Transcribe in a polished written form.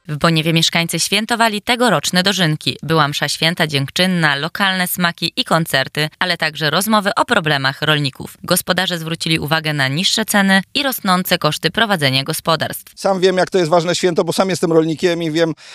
W Boniewie mieszkańcy świętowali tegoroczne dożynki. Była msza święta dziękczynna, lokalne smaki i koncerty, ale także rozmowy o problemach rolników. Gospodarze zwrócili uwagę na niższe ceny i rosnące koszty prowadzenia gospodarstw. Sam wiem, jak to jest ważne święto, bo sam jestem rolnikiem i wiem,